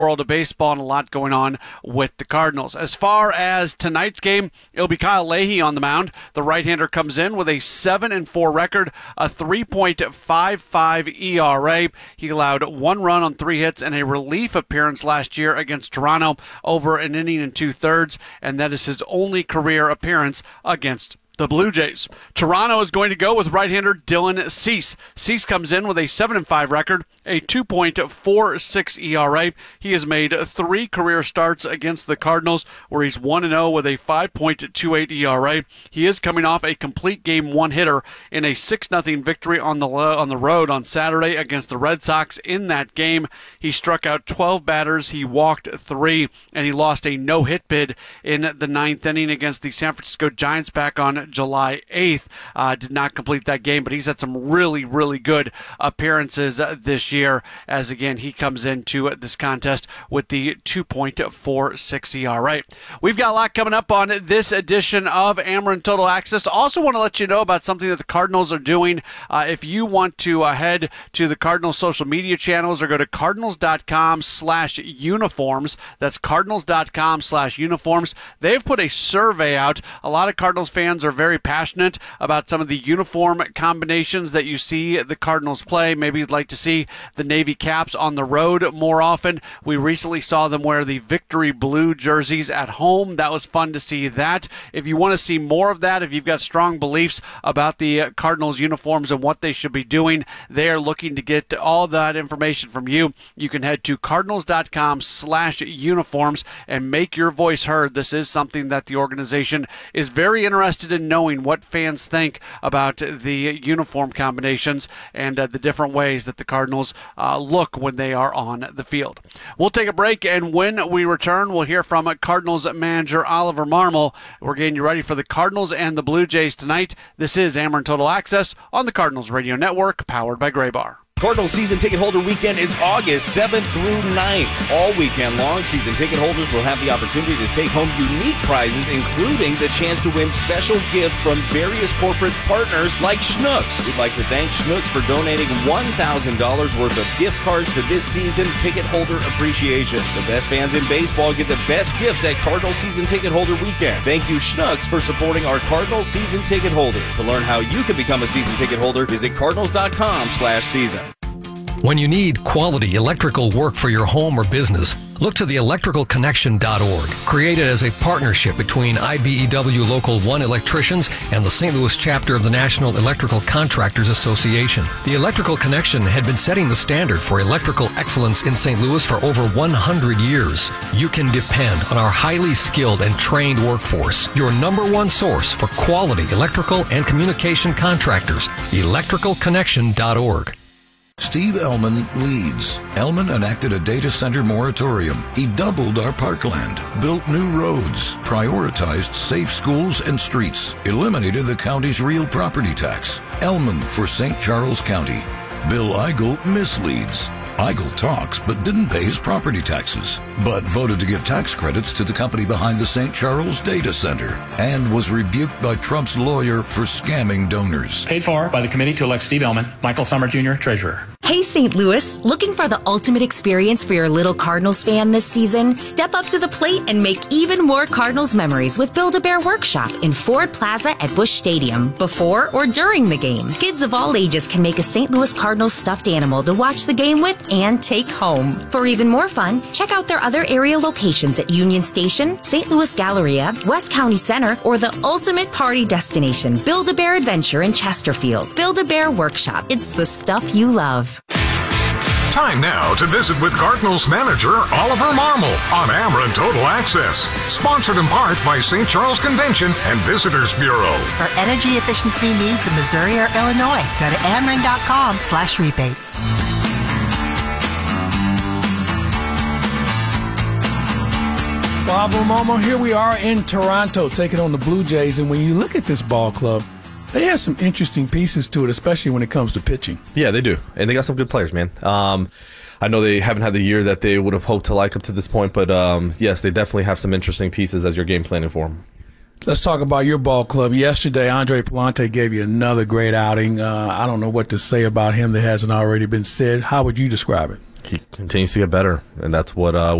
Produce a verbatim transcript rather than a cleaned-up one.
world of baseball and a lot going on with the Cardinals. As far as tonight's game, it'll be Kyle Leahy on the mound. The right-hander comes in with a seven and four record, a three point five five E R A. He allowed one run on three hits and a relief appearance last year against Toronto over an inning and two-thirds, and that is his only career appearance against the Blue Jays. Toronto is going to go with right-hander Dylan Cease. Cease comes in with a seven and five record, a two point four six E R A. He has made three career starts against the Cardinals, where he's one and oh with a five point two eight E R A. He is coming off a complete game one-hitter in a six nothing victory on the on the road on Saturday against the Red Sox. In that game, he struck out twelve batters, he walked three, and he lost a no-hit bid in the ninth inning against the San Francisco Giants back on July eighth. Uh, did not complete that game, but he's had some really, really good appearances uh, this year, as again he comes into this contest with the two point four six E R A. We've got a lot coming up on this edition of Ameren Total Access. Also want to let you know about something that the Cardinals are doing. Uh, if you want to uh, head to the Cardinals social media channels or go to cardinals.com slash uniforms, that's cardinals.com slash uniforms, they've put a survey out. A lot of Cardinals fans are very passionate about some of the uniform combinations that you see the Cardinals play. Maybe you'd like to see the Navy caps on the road more often. We recently saw them wear the Victory Blue jerseys at home. That was fun to see that. If you want to see more of that, if you've got strong beliefs about the Cardinals uniforms and what they should be doing, they are looking to get all that information from you. You can head to cardinals.com slash uniforms and make your voice heard. This is something that the organization is very interested in knowing what fans think about the uniform combinations and uh, the different ways that the Cardinals uh, look when they are on the field. We'll take a break, and when we return, we'll hear from Cardinals manager Oliver Marmol. We're getting you ready for the Cardinals and the Blue Jays tonight. This is Ameren Total Access on the Cardinals Radio Network, powered by Graybar. Cardinals season ticket holder weekend is August seventh through ninth. All weekend long, season ticket holders will have the opportunity to take home unique prizes, including the chance to win special gifts from various corporate partners like Schnucks. We'd like to thank Schnucks for donating one thousand dollars worth of gift cards to this season ticket holder appreciation. The best fans in baseball get the best gifts at Cardinals season ticket holder weekend. Thank you, Schnucks, for supporting our Cardinals season ticket holders. To learn how you can become a season ticket holder, visit cardinals.com slash season. When you need quality electrical work for your home or business, look to the electrical connection dot org, created as a partnership between I B E W Local one electricians and the Saint Louis chapter of the National Electrical Contractors Association. The Electrical Connection had been setting the standard for electrical excellence in Saint Louis for over one hundred years. You can depend on our highly skilled and trained workforce, your number one source for quality electrical and communication contractors. electrical connection dot org. Steve Ellman leads. Ellman enacted a data center moratorium. He doubled our parkland, built new roads, prioritized safe schools and streets, eliminated the county's real property tax. Ellman for Saint Charles County. Bill Eigel misleads. Eigel talks but didn't pay his property taxes, but voted to give tax credits to the company behind the Saint Charles Data Center, and was rebuked by Trump's lawyer for scamming donors. Paid for by the committee to elect Steve Ellman, Michael Summer Junior, Treasurer. Hey, Saint Louis, looking for the ultimate experience for your little Cardinals fan this season? Step up to the plate and make even more Cardinals memories with Build-A-Bear Workshop in Ford Plaza at Busch Stadium, before or during the game. Kids of all ages can make a Saint Louis Cardinals stuffed animal to watch the game with and take home. For even more fun, check out their other area locations at Union Station, Saint Louis Galleria, West County Center, or the ultimate party destination, Build-A-Bear Adventure in Chesterfield. Build-A-Bear Workshop. It's the stuff you love. Time now to visit with Cardinals manager Oliver Marmol on Ameren Total Access. Sponsored in part by Saint Charles Convention and Visitors Bureau. For energy efficiency needs in Missouri or Illinois, go to ameren.com slash rebates. Oliver Marmol, here we are in Toronto taking on the Blue Jays, and when you look at this ball club, they have some interesting pieces to it, especially when it comes to pitching. Yeah, they do. And they got some good players, man. Um, I know they haven't had the year that they would have hoped to like up to this point, but um, yes, they definitely have some interesting pieces as you're game planning for them. Let's talk about your ball club. Yesterday, Andre Palante gave you another great outing. Uh, I don't know what to say about him that hasn't already been said. How would you describe it? he continues to get better, and that's what uh,